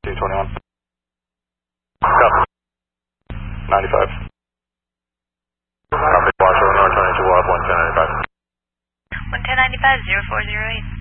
221. Copy. 95. Copy, Washoe, North 22 Wab, 11095. 11095, 0408.